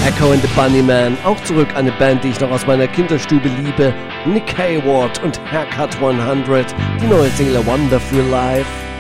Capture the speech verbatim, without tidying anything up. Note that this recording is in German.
Echo and the Bunnymen, auch zurück eine Band, die ich noch aus meiner Kinderstube liebe. Nick Hayward und Haircut hundert, die neue Single Wonderful Life.